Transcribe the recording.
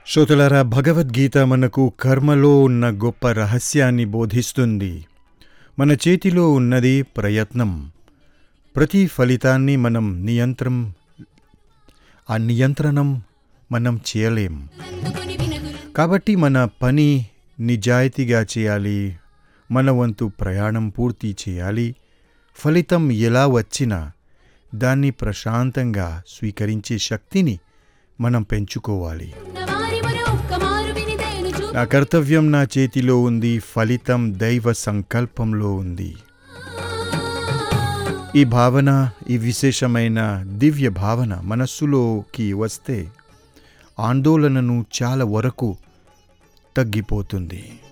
శ్రోతలారా, భగవద్గీత మనకు కర్మలో ఉన్న గొప్ప రహస్యాన్ని బోధిస్తుంది. మన చేతిలో ఉన్నది ప్రయత్నం. ప్రతి ఫలితాన్ని నియంత్రణం మనం చేయలేం. కాబట్టి మన పని నిజాయితీగా చేయాలి. మన వంతు ప్రయాణం పూర్తి చేయాలి. ఫలితం ఎలా వచ్చినా దాన్ని ప్రశాంతంగా స్వీకరించే శక్తిని మనం పెంచుకోవాలి. నా కర్తవ్యం నా చేతిలో ఉంది, ఫలితం దైవ సంకల్పంలో ఉంది. ఈ భావన, ఈ విశేషమైన దివ్య భావన మనస్సులోకి వస్తే ఆందోళనను చాలా వరకు తగ్గిపోతుంది.